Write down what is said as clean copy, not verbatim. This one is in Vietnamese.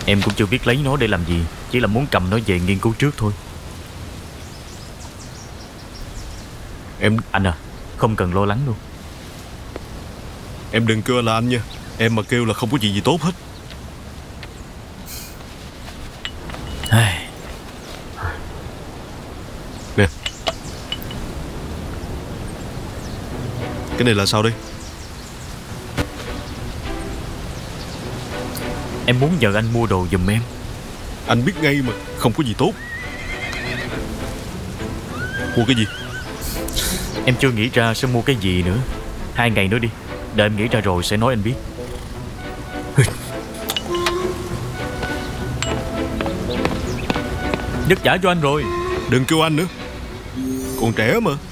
Em cũng chưa biết lấy nó để làm gì, chỉ là muốn cầm nó về nghiên cứu trước thôi. Anh à, không cần lo lắng đâu. Em đừng kêu là anh nha. Em mà kêu là không có gì tốt hết. Nè, cái này là sao đây? Em muốn nhờ anh mua đồ giùm em. Anh biết ngay mà, không có gì tốt. Mua cái gì? Em chưa nghĩ ra sẽ mua cái gì nữa. 2 ngày nữa đi, đợi em nghĩ ra rồi sẽ nói anh biết. Nhất trả cho anh rồi. Đừng kêu anh nữa, còn trẻ mà.